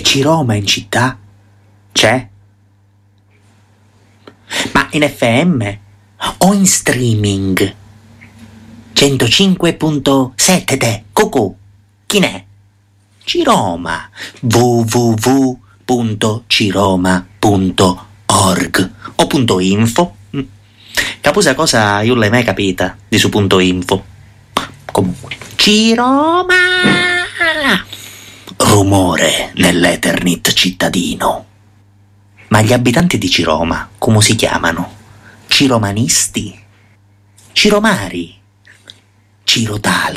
Ciroma in città? C'è? Ma in FM o in streaming? 105.7 te, Cucù, chi n'è? Ciroma, www.ciroma.org o .info. Capusa cosa io l'hai mai capita di su .info. Comunque, Ciroma! Rumore nell'Eternit cittadino. Ma gli abitanti di Ciroma come si chiamano? Ciromanisti? Ciromari? Cirotali?